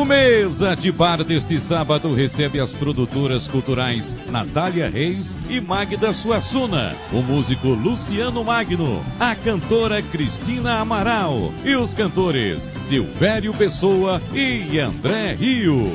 O Mesa de Bar deste sábado recebe as produtoras culturais Natália Reis e Magda Suassuna, o músico Luciano Magno, a cantora Cristina Amaral e os cantores Silvério Pessoa e André Rio.